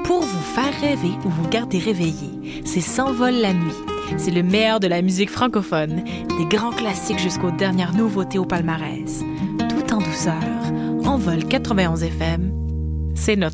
pour vous faire rêver ou vous garder réveillé. C'est S'envole la nuit. C'est le meilleur de la musique francophone, des grands classiques jusqu'aux dernières nouveautés au palmarès. Tout en douceur, Envol 91 FM, c'est notre